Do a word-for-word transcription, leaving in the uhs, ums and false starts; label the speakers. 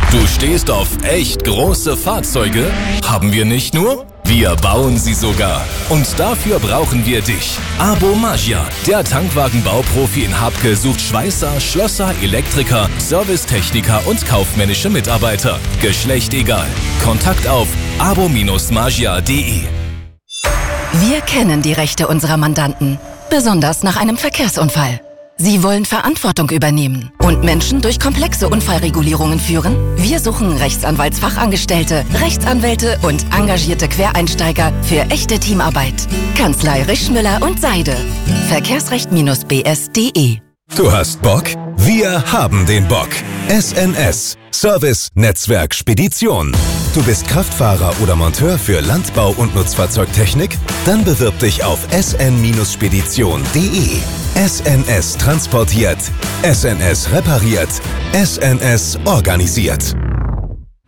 Speaker 1: Du stehst auf echt große Fahrzeuge? Haben wir nicht nur? Wir bauen sie sogar. Und dafür brauchen wir dich. Abo Magia, der Tankwagenbauprofi in Habke, sucht Schweißer, Schlosser, Elektriker, Servicetechniker und kaufmännische Mitarbeiter. Geschlecht egal. Kontakt auf abo magia punkt de.
Speaker 2: Wir kennen die Rechte unserer Mandanten, besonders nach einem Verkehrsunfall. Sie wollen Verantwortung übernehmen und Menschen durch komplexe Unfallregulierungen führen? Wir suchen Rechtsanwaltsfachangestellte, Rechtsanwälte und engagierte Quereinsteiger für echte Teamarbeit. Kanzlei Rischmüller und Seide. Verkehrsrecht B S punkt de.
Speaker 3: Du hast Bock? Wir haben den Bock. S N S. Service Netzwerk Spedition. Du bist Kraftfahrer oder Monteur für Landbau und Nutzfahrzeugtechnik? Dann bewirb dich auf s n spedition punkt de. S N S transportiert, S N S repariert, S N S organisiert.